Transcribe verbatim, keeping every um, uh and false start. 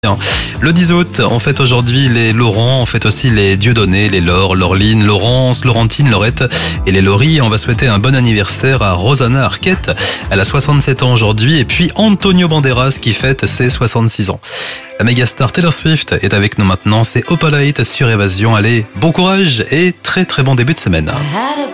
Le dix août, on fête aujourd'hui les Laurent, on fête aussi les Dieudonné, les Laure, Laureline, Laurence, Laurentine, Laurette et les Laurie. On va souhaiter un bon anniversaire à Rosanna Arquette, elle a soixante-sept ans aujourd'hui, et puis Antonio Banderas qui fête ses soixante-six ans. La méga star Taylor Swift est avec nous maintenant, c'est Opalite sur Évasion. Allez, bon courage et très très bon début de semaine.